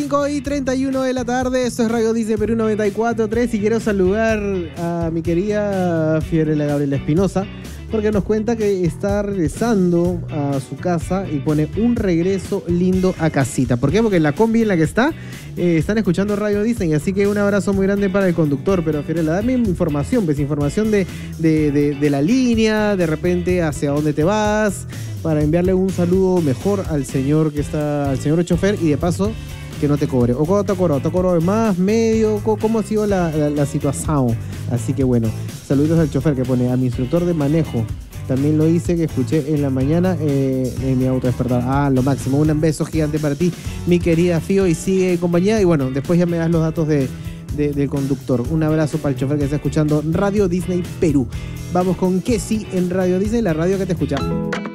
5:31 de la tarde, esto es Radio Disney Perú 94.3 y quiero saludar a mi querida Fiorella Gabriela Espinosa porque nos cuenta que está regresando a su casa y pone un regreso lindo a casita. ¿Por qué? Porque en la combi en la que está están escuchando Radio Disney, así que un abrazo muy grande para el conductor. Pero Fiorella, dame información, pues información de la línea, de repente hacia dónde te vas, para enviarle un saludo mejor al señor que está, al señor chofer, y de paso que no te cobre. ¿O cuánto te cobró? ¿Te cobró más, medio? ¿Cómo ha sido la situación? Así que bueno, saludos al chofer que pone a mi instructor de manejo. También lo hice, que escuché en la mañana en mi auto despertar. Ah, lo máximo. Un beso gigante para ti, mi querida Fío, y sigue en compañía. Y bueno, después ya me das los datos del conductor. Un abrazo para el chofer que está escuchando Radio Disney Perú. Vamos con Kesi en Radio Disney, la radio que te escucha.